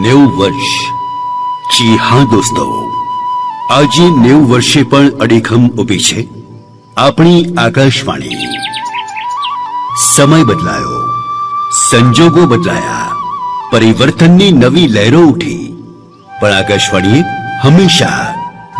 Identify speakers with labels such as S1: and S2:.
S1: 90 વર્ષ। જી હા દોસ્તો, આજે 90 વર્ષે પણ અડીખમ ઊભી છે આપણી આકાશવાણી। સમય બદલાયો, સંજોગો બદલાયા, પરિવર્તનની નવી લહેરો ઉઠી, પણ આકાશવાણીએ હંમેશા